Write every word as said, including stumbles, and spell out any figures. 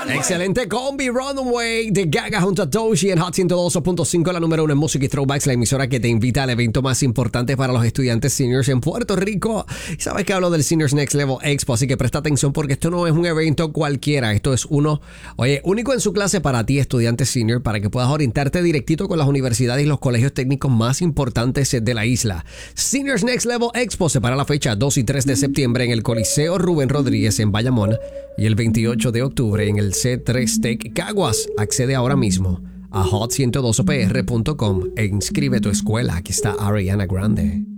Runaway. Excelente combi Runaway de Gaga junto a Doechii en Hot ciento dos punto cinco, la número uno en música y throwbacks, la emisora que te invita al evento más importante para los estudiantes seniors en Puerto Rico. Y sabes que hablo del Seniors Next Level Expo, así que presta atención porque esto no es un evento cualquiera. Esto es uno, oye, único en su clase para ti, estudiante senior, para que puedas orientarte directito con las universidades y los colegios técnicos más importantes de la isla. Seniors Next Level Expo se para la fecha dos y tres de septiembre en el Coliseo Rubén Rodríguez en Bayamón y el veintiocho de octubre en el C tres Tech Caguas. Accede ahora mismo a hot ciento dos p r punto com e inscribe tu escuela. Aquí está Ariana Grande.